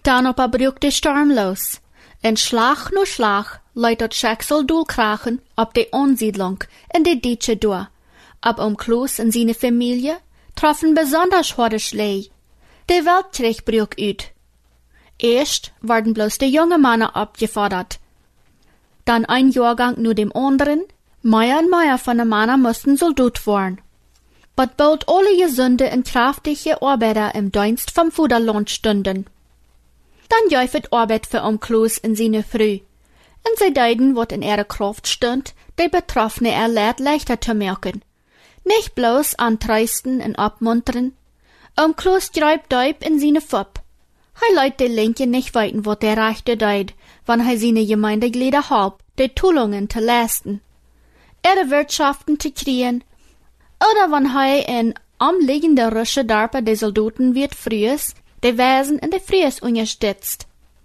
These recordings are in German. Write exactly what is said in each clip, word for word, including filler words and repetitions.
Dan op er brucht de storm los. En Schlag nur Schlag leidt dat Schicksal doelkrachen op de Ansiedlung in de Ditsche door. Ab um Kloos en seine Familie troffen besonders harte Schläge. Der Weltkrieg brach uit. Erst werden bloß die junge Männer abgefordert. Dann ein Jahrgang nur dem anderen, mehr und mehr von den Männern mussten Soldat werden. But bald alle gesunde und kraftige Arbeiter im Dienst vom Vaterland stunden. Dann jäufet Arbeit für um Kloos in seine Früh. Und sie deiden, wat in ihrer Kraft stund, die Betroffene erlehrt leichter zu merken. Nicht bloß antreisten und abmuntern. Um Kloos treibt Deib in seine Fupp. Hij leidt de Linke nicht weiten, wat der Rechte deid, wann hij seine Gemeindeglieder halb, die Tullungen zu leisten. Ihre Wirtschaften zu kriegen, oder wann hij in umliegende Rüsche Darper de Soldaten wird frühes, de Wesen in de Fries unterstützt.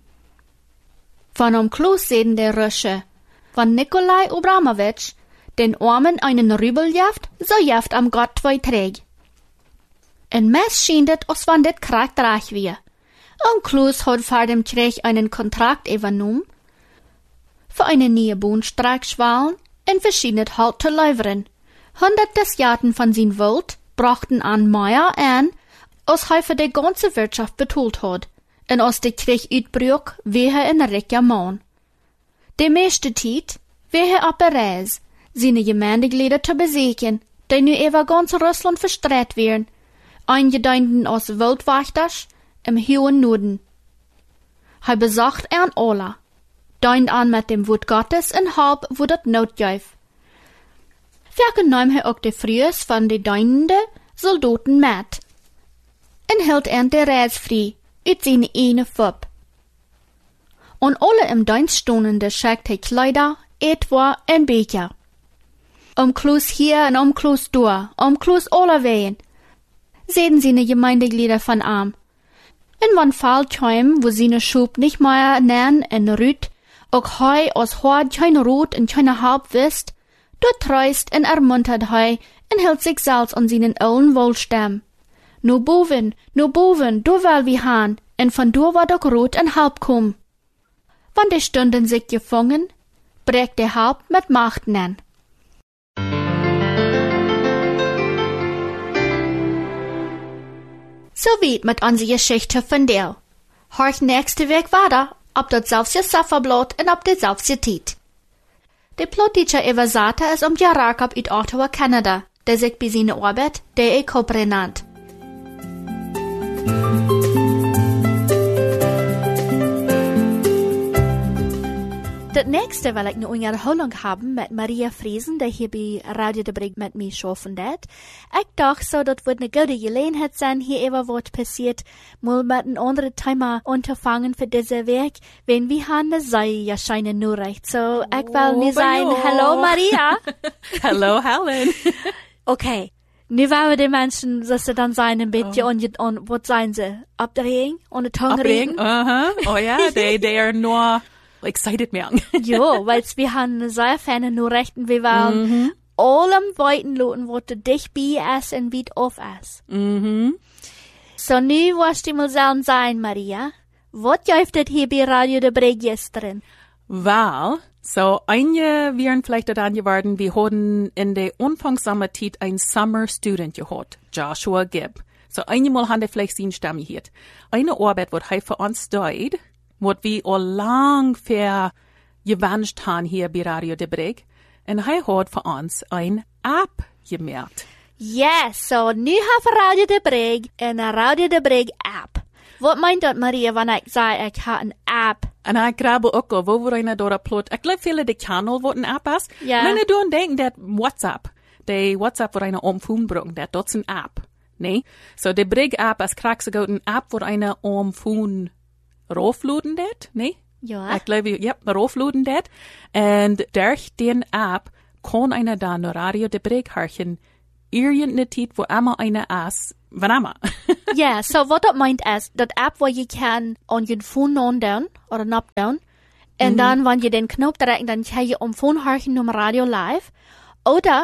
Von um Kloos sehen de Rüsche, wann Nikolai Abramowitsch den Armen einen Rübel jaft, so jaft am Gott zwei Träg. En mes schien det, als wann dit krachtreich wie. Um Kloos hat vor dem Krieg einen Kontrakt übernommen, für eine neue Bohnstreikschwalen in verschiedene Halt zu liefern. Hundert Jahren von sin Welt brachten an Meier an, als hij für die ganze Wirtschaft betult hat, und als der Krieg uitbrach, wie er in reicher Mann. Die meiste Zeit, wie er auf der Reise, seine Gemeindeglieder zu besiegen, die nu über ganz Russland verstreut werden, eingedeinden als Wildwächters im hohen Norden. Hij besucht an alle, deint an mit dem Wort Gottes und halb, wo dat notjuif. Verken nahm hij ook de Frühes von de deinende Soldaten mit, en hield an de Reis frei, uit seine ene Fupp. Und alle im Dienst stehende schickt hij Kleider, etwa en Becher. Um Kloos hier und um Kloos da, um Kloos alle wehen, sehen seine Gemeindeglieder von arm. In wann Fall kämen, wo seine Schub nicht mehr nähen en Rüt, auch hei aus Hort kein Rot und keine Halb wisst, dort treust und ermuntert hei und hält sich selbst an seinen allen Wohlstamm. No boven, no boven, do will wir han, und von do war doch Rot und Halb kum. Wann die Stunden sich gefangen, brecht der Halb mit Macht nen. So weit mit unserer Geschichte von der. Horch nächste Weg weiter, ob das selbst Safferblatt und ob das selbst Tiet. Der Plotteacher Eversata ist um Jarakab uit Ottawa, Kanada, der sich bei seiner Arbeit der Ekopre nannt. Das nächste will ich eine Unterhaltung haben mit Maria Friesen, die hier bei Radio de Brig mit mir schaffen wird. Ich dachte so, das wird eine gute Gelegenheit sein, hier eben was passiert, mal mit einem anderen Thema unterfangen für diese Weg, wenn wir haben eine Sei ja scheinen nur recht. So, ich will nicht sagen, hallo Maria. Hallo Helen. Okay. Nu wollen wir die Menschen, dass sie dann sein ein bisschen, oh. und, und was seien sie? Abdrehen? Und Tongue reden? Aha. Oh ja, they, they are nur excited mehr. Jo, weil wir haben eine sehr feine Nachrichten, wir wollen mm-hmm. allem weiten Leuten, was du dich bei es und wie auf es. Mhm. So, nu wirst du mal sagen sein, Maria. Was läuft das hier bei Radio de Brig gestern? Weil, so, einige wären vielleicht daran geworden, wir hatten in der anfangsamen Zeit ein Summer Student gehabt, Joshua Gibb. So, einmal haben wir vielleicht seine Stimme gehört. Eine Arbeit, was er für uns tut, was wir all lang für gewünscht haben hier bei Radio de Brig. Und er hat für uns ein App gemerkt. Yes, so, nu haben Radio de Brig eine Radio de Brig App. Was meint das, Maria, wenn ich sage, ich habe eine App? En ik grabe ook al, wo wir eine dort plot. Ich glaube, viele de Channel, wo ein App ist. Ja. Und ich doen denken, dat WhatsApp, de WhatsApp, wo eine am Phone brauchen, dat dort ein App. Nee? So, de Brig App, es kriegt sogar ein App, wo eine am Phone raufladen dat, nee? Ja. Ich glaube, ja, raufladen dat. Und durch den App kann einer dann Radio de Brig hören, irgendeine Zeit, wo immer eine ist, wann immer. Ja, so was das meint ist, das App, wo je kann on je Phone on-down oder knob-down, und mhm. dann, wenn je den Knopf drückt, dann kann je am Phone hören, um Radio live, oder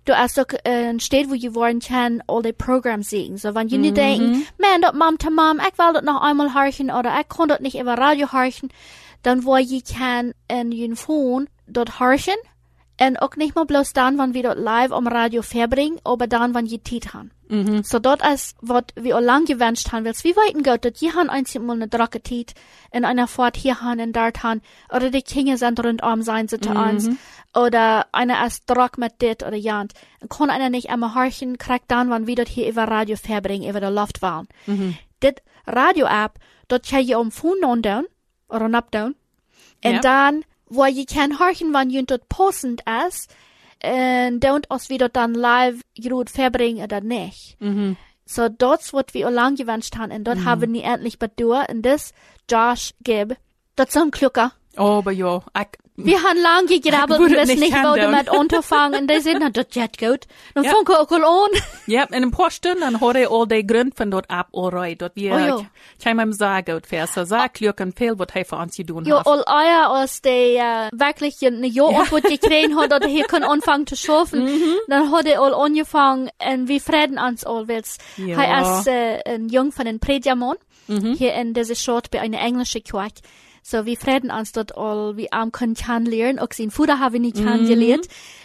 du hast doch äh, ein Städt, wo je wollen kann, all die Programme sehen. So, wenn je nicht denken, man, dort Mom to Mom, ich will dort noch einmal horchen, oder ich kann dort nicht über Radio horchen, dann wo je kann in jen Phone dort horchen, und auch nicht mal bloß dann, wenn wir dort live am Radio verbringen, aber dann, wenn je Zeit haben. Mhm. So dort als, was wir auch lang gewünscht haben, weil's wie weiten geht, dort je haben einzig mal eine Dracke Zeit, in einer Fahrt hier haben, in dort haben, oder die Kinder sind rundum sein, so zu uns, oder einer als Drack mit dit oder jant. Kann einer nicht einmal horchen, kriegt dann, wenn wir dort hier über Radio verbringen, über der Luft waren. Mhm. Dit Radio-App, dort kann je am Phone on down, oder up down, und Ja. dann, wo je kann horchen, wenn je dort postend ist, und don't als wir dort dann live gut verbringen oder nicht. Mhm. So, das, was wir auch lang gewünscht haben, und dort haben wir endlich bedur, und das Josh Gibb, das ist ein Glücker. Oh, aber ja, ich, Wir haben lang gegrabbelt und würde wissen nicht nicht, wo handeln. damit anzufangen, und die sind, na, das geht gut. Dann Ja. fangen wir auch an. ja, in ein paar Stunden hat er all die Gründe von dort ab, all right, dort wir, Oh, ja. ich kann ihm sagen, gut, wer so sagt, klücken viel, was er für uns zu tun Ja, hat. all euer, als die, äh, wirklich ein Jahr ja. aufwärts gekriegt hat, oder hier kann anfangen zu schaffen, dann hat er all angefangen, und wir freuen uns all, weil's, Ja. er ist, äh, ein Jung von den Prediamon, hier in dieser Stadt bei einer englischen Kirche. So, wir freuen uns dort all, wir am können kennenlernen, auch sein Vater haben wir nicht kennengelernt.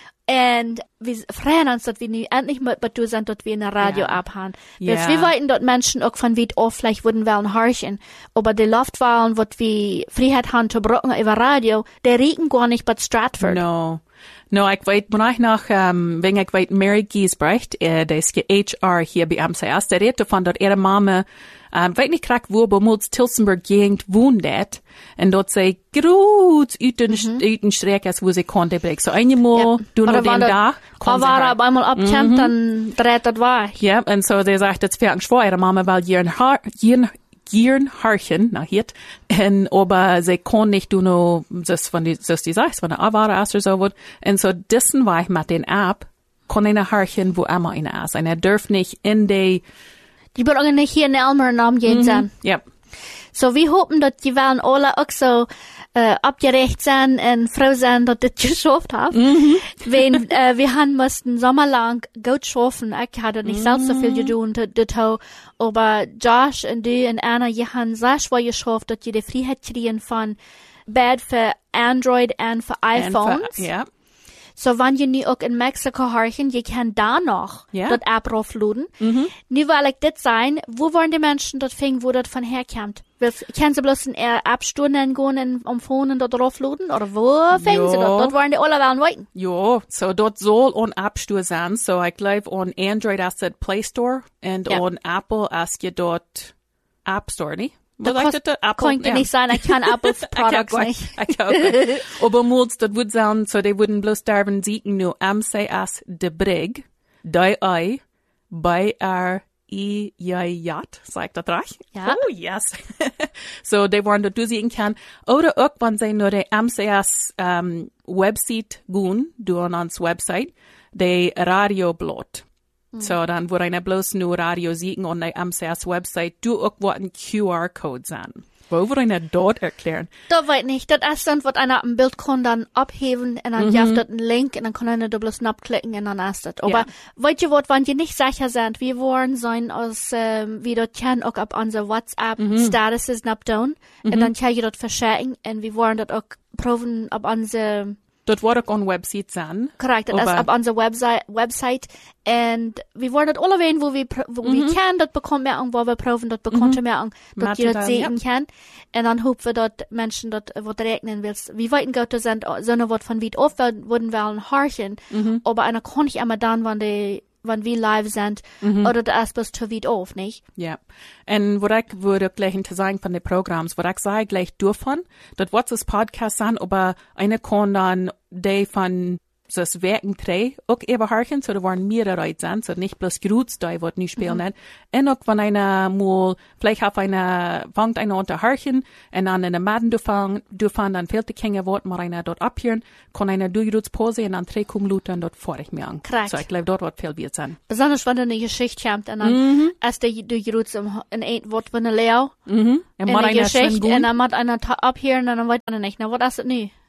Und wir freuen uns, dass wir nicht endlich mit betu sind, dass wir in der Radio Ja. abhaben. Ja. Weil wir wollten dort Menschen auch von weit auf vielleicht würden wollen horchen. Aber die Luftwahlen, was wir Freiheit haben zu brauchen über Radio, der riechen gar nicht bei Stratford. No. No, ich weet, wenn ich nach, um, wenn ich weet, Mary Giesbrecht, äh, der ist H R hier bei M C S, der redet davon, dass ihre Mama, um, weet nicht krack, wo, aber muss Tilsonburg Gegend wohnt, und dort sei, groß, üten, mhm. üten Streck, als wo sie konnte, bringen. So, einmal, du noch den da, kann sie halt. Aber einmal abkämmt, mhm. dann dreht das war. Ja, und so, der sagt, das wäre ein schwer, ihre Mama, weil ihren Haar, ihren, Gieren harchen, na hiert, en aber sie kann nicht du no, das von die, das die sagst, von der Avara ist oder so wird, und so dessen war ich mit den App, kann eine harchen, wo immer eine ist, und er darf nicht in die, die wollen nicht hier in Elmer Namen gehen mhm. sein. Ja. So, wir hoffen, dass die werden alle auch so, äh, abgerecht sein und froh sein, dass das geschafft haben. Mhm. Wenn, äh, wir haben mussten sommerlang gut schaffen. Ich hatte nicht mhm. selbst so viel getan, das, aber Josh und du und Anna, die haben sehr schwer geschafft, dass die die Freiheit kriegen von Bad für Android und für iPhones. Für, ja. So, wenn ihr nie auch in Mexiko horchen, ihr kann da noch ja. dort App raufladen. Mhm. Nur weil ich das sein, wo wollen die Menschen dort finden, wo dort von herkommt? Können sie bloß in ihre App-Stunden gehen und am Phone dort raufladen? Oder wo finden sie dort? Dort wollen die alle wollen weiten. Ja, so dort soll on App Store sein. So ich glaube, on Android ist das Play Store und ja. on Apple ist ja dort App Store, nicht? Das könnte ja. nicht sein, ich kann Apple Products nicht. Aber muss, das würde sein, so die würden bloß darüber siegen, nur M C S de Brig, die I, bei R, I, J, J, sagt das recht? Ja. Oh, yes. So, die wollen dort siegen kann. Oder auch, wenn sie nur die M C S, um, Website gehen, du an uns Website, die Radioblot. So, dann wurde eine bloß nur Radio siegen und die M C S-Website, du auch wo ein Q R-Code sein. Wo würde eine dort erklären? Da weiß nicht. Das ist dann, was einer am Bild kann dann abheben und dann gibt es einen Link und dann kann einer da bloß abklicken und dann ist das. Aber, ja. weißt du was, wenn die nicht sicher sind, wir wollen sein, als, ähm, wir dort können auch ab unsere WhatsApp-Statuses mhm. abdown mhm. und dann können wir dort verschicken und wir wollen dort auch proben, ab unsere Dort wurde auch on Website sein. Korrekt, das ist ab unserer Website, Website. Und wir wollen das alle wählen, wo wir, wo mhm. wir können, dort bekommen wir wo wir proben, dort bekommen mhm. wir dort ihr das sehen ja. können. Und dann hoffen wir dort Menschen dort, was rechnen willst. Wie weit Gott sind, so eine Wort von weit auf, würden wir horchen. Mhm. Aber einer kann nicht immer dann, wenn die, wenn wir live sind, mhm. oder das ist bis zu weit auf, nicht? Ja. Und wo ich würde gleich zu sagen von den Programms, wo ich sage gleich davon, das wird das Podcast sein, aber eine kann dann die von das Werken drei auch überhören, so da waren mehrere sein, so nicht bloß Grutz, da wird nicht spielen, mhm. Und auch wenn einer mal, vielleicht auf einer, fängt einer unterhören, und dann in der Maden du fangen, du fangen, dann fehlt die Kinder Wort, mal einer dort abhören, kann einer durch Grutz Pause, und dann drei kommen Lutern dort vor ich mir an. Korrekt. So ich glaube, dort wird viel wird sein. Besonders wenn eine Geschichte kommt, und dann, mhm. als der durch Grutz in ein Wort von der Leo, mhm. in der Geschichte, und dann macht einer abhören, und dann weiß einer nicht, na, was ist das nie?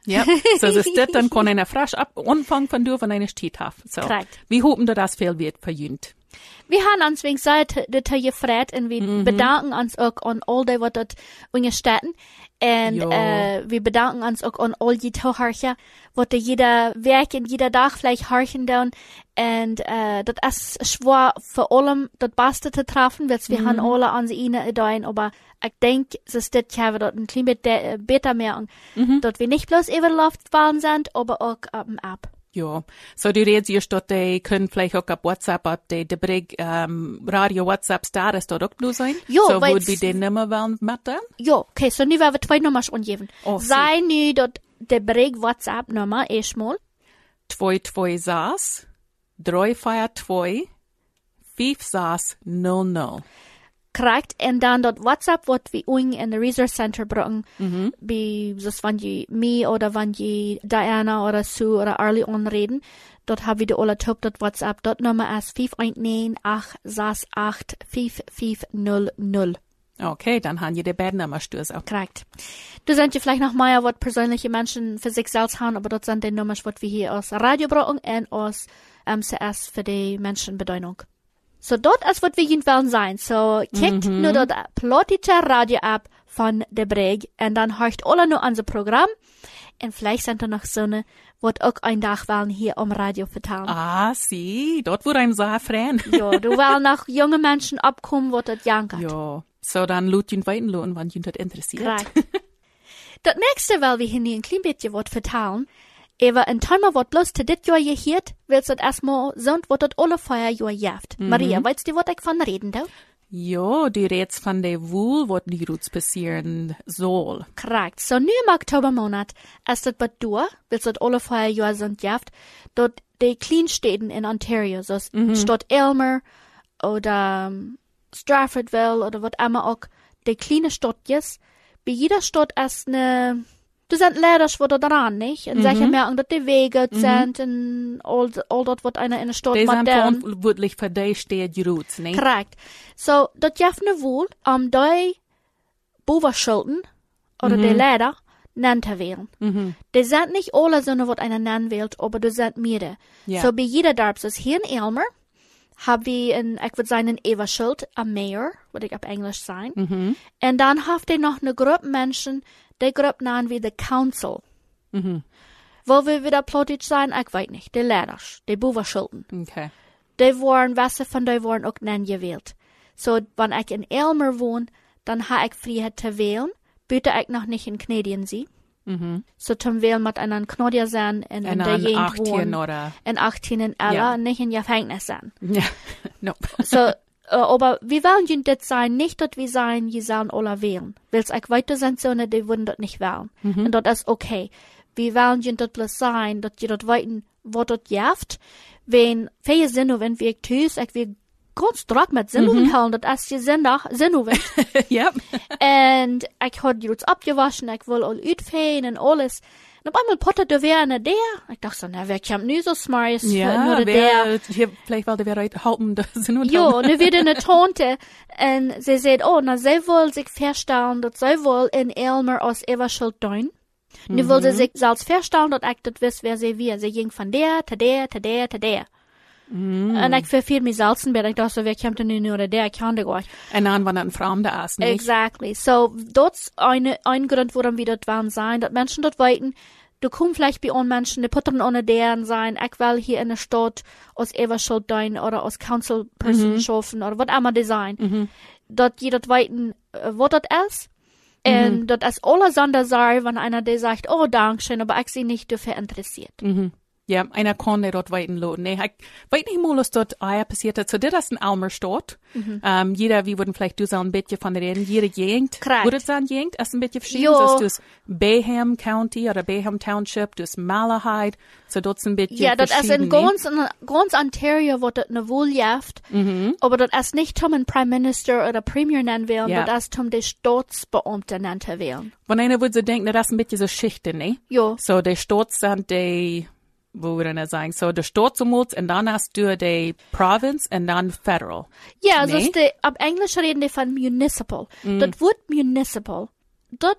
Ja, so das ist das, dann kann einer frisch ab Anfang von du von einer Stiet haben. So. Korrekt. Wie hoffen du das viel wird verjüngt? Wir haben uns wegen Zeit das gefreut und wir Mhm. bedanken uns auch an all die, was dort ungestatten. Und Jo. äh, wir bedanken uns auch an all die Zuhörer, was da jeder Werk und jeder Tag vielleicht horchen dann. Und äh, das ist schwer für allem das Beste zu treffen, weil wir haben alle an sie ihnen Ideen, aber ich denke, es ist das Jahr, wir dort ein klein bisschen besser merken, dass wir nicht bloß überlaufen sind, aber auch ähm, ab. Ja, so die redest hier, dass die können vielleicht auch auf WhatsApp, ab die, die Brig, ähm, Radio WhatsApp Star ist dort auch nur sein. Jo, so weil's- würde wir den Nummer wollen mitnehmen? Ja, okay, so nu werden wir zwei Nummers angeben. Oh, Sei nu dat de Brig WhatsApp-Nummer erstmal. zwei zwei sechs, drei vier zwei, fünf sechs null null. Korrekt. En dan dat WhatsApp wat we ung in de Resource Center brengen. Mhm. Bij, dus wanneer je mij oder wanneer je Diana oder Sue oder Arlie anreden. Dort haben wir die alle Top, dort WhatsApp, dort Nummer ist fünf eins neun, acht sechs acht, fünf fünf null null. Okay, dann haben die die beiden Nummer stößen. Korrekt. Du sind ja vielleicht noch mehr, was persönliche Menschen für sich selbst haben, aber dort sind die Nummern, was wir hier aus Radio bringen und aus M C S für die Menschenbedeutung. So dort ist, was wir jeden wollen sein. So kickt Mhm. nur dort plotische Radio-App von der Brig und dann hört alle nur unser Programm und vielleicht sind da noch so eine, was auch ein Tag wollen hier am Radio vertellen. Ah, sie, dort wurde einem sehr freuen. Ja, du willst noch junge Menschen abkommen, was das jankert. Ja, so dann lut ihn weiten lohnen, wenn ihn das interessiert. Korrekt. Das nächste, weil wir hier ein klein bisschen was vertellen, aber ein Thema, was bloß zu dit Jahr gehört, willst du das erstmal sind, was das alle Feuerjahr jaft. Mhm. Maria, weißt du, was ich von reden da? Ja, die redest von der Wohl, was die Roots passieren soll. Korrekt. So, nu im Oktobermonat ist das was du, willst du das alle Feuerjahr sind jaft, dort die Kleinstädten in Ontario, so Mhm. Stadt Aylmer oder um, Straffordville oder was immer auch, die kleine Städtjes, bei jeder Stadt ist eine, du sind leider wo da dran, nicht? Und solche merken, dass die Wege sind und all, all dort, was einer in der Stadt Die sind modern. verantwortlich für die steht die Roots, ne? Korrekt. So, dat jeft ne wohl, um die Boverschulden oder die Leder nennt er werden. Mhm. Die sind nicht alle so, was einer nennen will, aber die sind mehrere. Ja. So, bei jeder Dorf, so hier in Aylmer, haben wir ein, ich würde sagen, ein Everschild, ein Mayor, würde ich auf Englisch sein. Mhm. Und dann habt ihr noch eine Gruppe Menschen, die Gruppe nennen wir the Council. Mhm. Wo wir wieder plötzlich sein, ich weiß nicht, die Leaders, die Boverschulden. Okay. Die waren, was von die waren auch nennen gewählt. So, wenn ich in Aylmer wohne, dann habe ich Freiheit zu wählen, bitte ich noch nicht in Canadian sie. Mhm. So zum Wählen mit einem Kanadier sein, in, in En der dan Gegend achttien wohnen, oder, in achttien in Ella, Ja. und nicht in Gefängnis sein. ja, nope. So, äh, aber wir wollen ja das sein, nicht, dass wir sein, die sollen alle wählen. Weil es ich weiter sind, so, ne, die würden das nicht wählen. Und das ist okay. Wir wollen ja das bloß sein, dass die das weiten, was das jaft. Wenn, viele Sinne, wenn wir tüß, ich will ganz drauf mit Sinnen halten, das ist die Sinne, Sinne, Ja. und ich hab die jetzt abgewaschen, ich will all utfehen und alles. Und auf einmal pottet der wer eine der. Ich dachte so, na, wer kommt nie so smart, Ja, nur der. wer, hier, vielleicht wollte wer heute halten, das sind und Jo, und dann wird eine Tante, und sie sagt, oh, na, sie will sich feststellen, dass sie will in Aylmer aus Everschild tun. Und dann will sie sich selbst feststellen, dass ich das weiß, wer sie wie. Sie ging von der, zu der, zu der, zu der. Und ich verfiel mich selbst ein bisschen. Ich dachte so, wer kommt denn nun oder der? Ich kann das gar nicht. En dan wanneer een vreemde is, niet? Exactly. So, das eine, ein Grund, warum wir dort wollen sein, dass Menschen dort weiten, du kommst vielleicht bei uns Menschen, die puttern ohne deren sein, ich will hier in der Stadt aus Everschild sein oder aus Council Person schaffen oder was immer die sein. Mhm. Dort die dort weiten, äh, was das ist. Und das ist alles anders sein, wenn einer der sagt, oh, Dankeschön, aber ich sie nicht dafür interessiert. Mhm. Ja, einer kann der dort weiten lohnen. Nee, ich weiß nicht mal, was dort Eier passiert hat. So, das ist ein Almer Stadt. Mhm. Ähm, jeder, wir würden vielleicht du so ein bisschen von reden, jede Gegend. Korrekt. Würde es sein, Gegend? Ist ein bisschen verschieden. Jo. So, du hast Bayham County oder Bayham Township, du hast Malahide. So, dort ist ein bisschen Ja, das ist verschieden. in ganz, in ganz Ontario, wo das eine Wohljaft, Mhm. aber das ist nicht zum ein Prime Minister oder Premier nennen wählen, Ja. das ist zum die Staatsbeamte nennen wählen. Wenn einer würde so denken, das ist ein bisschen so Schichten, ne? Jo. So, die Stadt sind die, wo würde ich sagen, so, der Stadt zum Mut, und dann hast du die Province, und dann Federal. Ja, also Nee? ist die, ab Englisch reden die von municipal. Das Wort municipal, das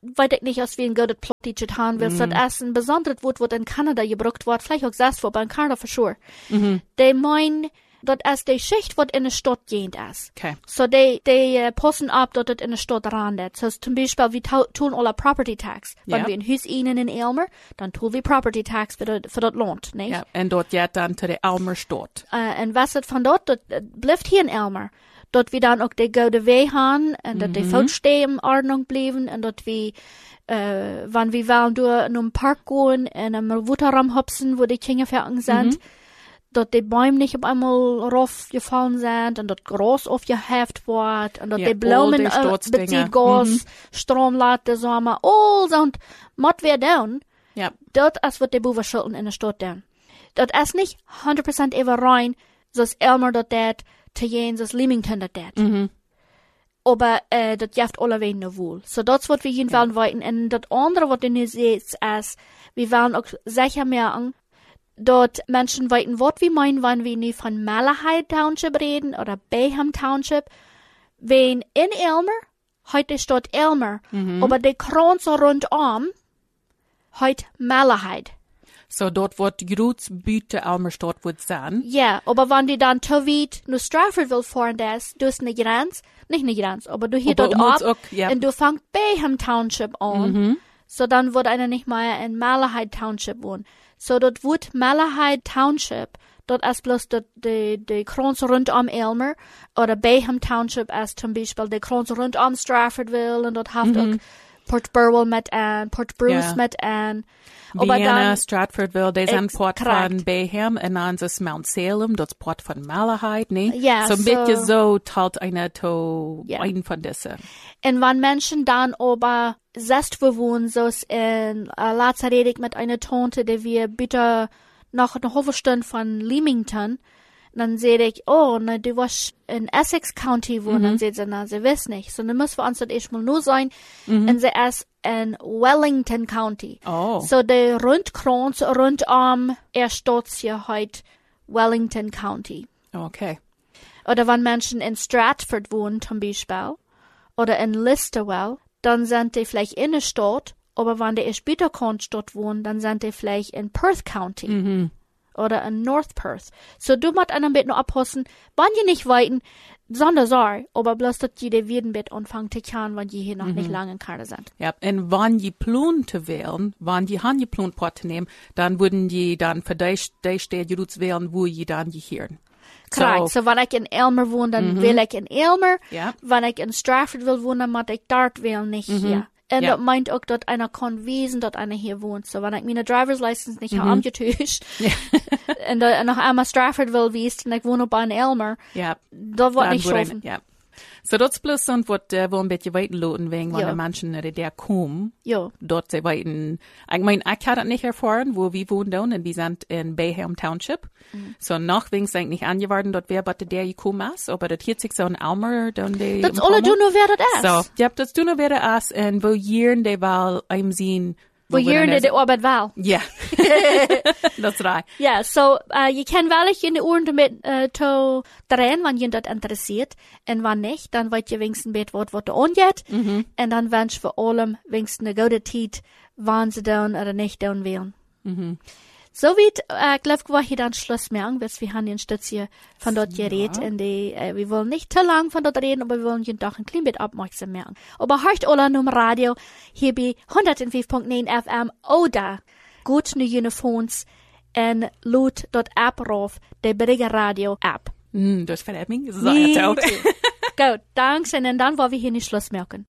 weiß ich nicht, als wir ein gutes Plot haben willst, mm. das ist ein besonderes Wort, was in Kanada gebraucht wird, vielleicht auch selbst, aber in Kanada für sure. Mm-hmm. Die meinen, dass es die Schicht, was in der Stadt geht ist. Okay. So, die, die uh, passen ab, dass es in der Stadt randet. So, zum Beispiel, wir tun alle Property Tax. Wenn ja. wir ein Haus ihnen in Elmer, dann tun wir Property Tax für das, für das Land, nicht? Ja, und dort geht dann zu der Elmer Stadt. Uh, und was es von dort, das bleibt hier in Elmer. Dort wir dann auch die gute Weg haben, und dort die Feldstehen in Ordnung bleiben, und dort wir, äh, wenn wir wollen, durch in einen Park gehen, in einem Wutterraum hopsen, wo die Kinder fertig sind, mhm. dort die Bäume nicht auf einmal raufgefallen sind, und dort Gras aufgeheft wird, und dort ja, die Blumen äh, bezieht Gas, mhm. Strom lädt, der Sommer, all so, und Mott wir down, ja. dort ist, was die Buben schulden in der Stadt down. Dort ist nicht hundert Prozent über rein, so ist Elmer dort dat, zu jen, so ist Leamington dort dat. Mhm. Aber, äh, das jaft alle wen nur wohl. So, das wird wir jeden ja. wollen weiten, und das andere, was du nicht siehst, ist, wir wollen auch sicher merken, dort Menschen weiten Wort wie meinen, wenn wir nicht von Malahide Township reden oder Bayham Township. Wenn in Elmer, heute steht Elmer, mhm. aber die Kranze rundum, heute Malahide. So dort wird Grutzbüte Elmer Stadt wird sein. Ja, aber wenn die dann zu weit nach Straffordville fahren, das, du hast eine Grenze, nicht eine Grenze, aber du hier dort ab, auch, ja. und du fängst Bayham Township an, mhm. so dann wird einer nicht mehr in Malahide Township wohnen. So, dort wird Malahide Township, dort ist bloß die, die, die Kranze rund um Elmer, oder Bayham Township ist zum Beispiel die Kranze rund um Straffordville, und dort haft mhm. auch Port Burwell mit an, Port Bruce ja. mit an. Vienna, Stratfordville, die sind Port von Bayham, und dann ist Mount Salem, dort Port von Malahide, ne? Ja, so. So ein bisschen so teilt einer to ja. einen von diesen. Und wenn Menschen dann aber selbst bewohnen, so ist in uh, Latza rede ich mit einer Tante, die wir bitte noch eine halbe Stunde von Leamington, dann sehe ich, oh, ne, du warst in Essex County wohnen, mhm. dann seht sie, na, sie wissen nicht. So, dann muss für uns das erstmal nur sein, mhm. und sie ist in Wellington County. Oh. So, der Rundkranz rund um er steht hier heute Wellington County. Okay. Oder wenn Menschen in Stratford wohnen, zum Beispiel, oder in Listowel, dann sind die vielleicht in der Stadt, aber wenn die in Späterkornstadt wohnen, dann sind die vielleicht in Perth County. Mhm. Oder in North Perth. So, du musst einen Bett noch abpassen, wenn die nicht weiten, sondern so, aber bloß, dass die die Wiedenbett anfangen zu kehren, wenn die hier noch mhm. nicht lange in Karte sind. Ja, und wenn die Plun zu wählen, wenn die han die Plun Port nehmen, dann würden die dann für die, die Städte wählen, wo die dann die hier. Correct. So, so wenn ich in Elmer wohne, dann mhm. will ich in Elmer. Ja. Wenn ich in Strafford will wohnen, dann muss ich dort wählen, nicht mhm. hier. Und ja. das meint auch, dass einer kann wissen, dass einer hier wohnt. So, wenn ich meine Driver's License nicht mhm. habe, getäuscht, ja. und da noch einmal Strafford will wissen, und ich wohne bei in Elmer, ja. da wird nicht schaffen. Ja. So, das bloß und wird, äh, wo ein bisschen weiten loten, wegen, wenn die Menschen, die der kommen. Ja. Dort, sie weiten, ich meine, ich hatte nicht erfahren, wo wir wohnen, und wir sind in Bayham Township. Mhm. So, noch wegen es eigentlich angewarten, dort wäre, aber der gekommen ist, aber das hier sich so ein Elmer, dann die. Das alle du nur wer das ist. So, ja, das du nur wer das ist, und wo hier die Wahl einem sehen, wo hier in der Arbeit war. Ja. Das right. Ja, so, uh, je kann wirklich in die Ohren damit uh, zu drehen, wenn ihr das interessiert. Und wenn nicht, dann wollt ihr wenigstens bet was, was da angeht. Mhm. Und dann wünsche ich für allem wenigstens eine gute Zeit, wann sie dann oder nicht dann wählen. Mhm. Soweit, äh, glaube ich, war hier dann Schluss machen, weil wir haben den Stütz hier von dort geredet. Ja. Und die, äh, wir wollen nicht zu lang von dort reden, aber wir wollen jeden Tag ein klein bisschen aufmerksam machen. Aber hört alle nur im Radio, hier bei hundertfünf Komma neun F M oder gut nur Uniphones und loot dort App rauf, der Brigger Radio App. Mm, das verletzt mich. Das ist auch Gut, danke. Und dann wollen wir hier nicht Schluss machen.